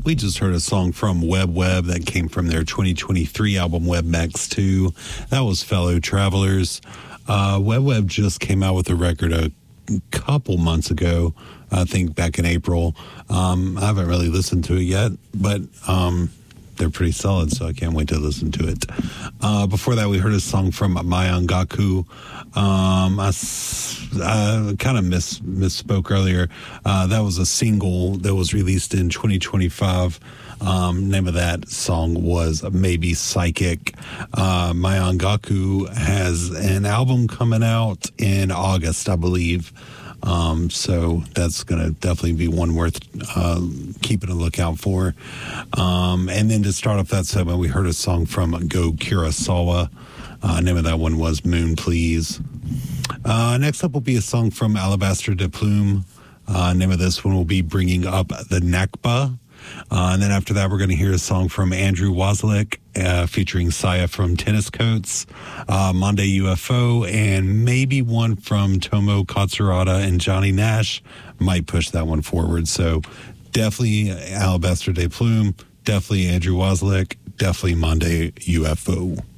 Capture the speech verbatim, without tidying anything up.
We just heard a song from Web Web that came from their twenty twenty-three album Web Max two. That was Fellow Travelers. Uh, Web Web just came out with a record a couple months ago, I think back in April. Um, I haven't really listened to it yet, but um, they're pretty solid, so I can't wait to listen to it. Uh, before that, we heard a song from Mayangaku. Um, I, I kind of miss, misspoke earlier. Uh, that was a single that was released in twenty twenty-five. Um, name of that song was Maybe Psychic. Uh, Mayangaku has an album coming out in August, I believe. Um, so that's going to definitely be one worth uh, keeping a lookout for. Um, and then to start off that segment, we heard a song from Go Kurosawa. Uh, name of that one was Moon Please. Uh, next up will be a song from Alabaster de Plume. Uh, name of this one will be Bringing Up the Nakba. Uh, and then after that, we're going to hear a song from Andrew Wozlik uh, featuring Saya from Tennis Coats, uh, Monday U F O, and maybe one from Tomo Katsurada and Johnny Nash. Might push that one forward. So definitely Alabaster de Plume, definitely Andrew Wozlik, definitely Monday U F O.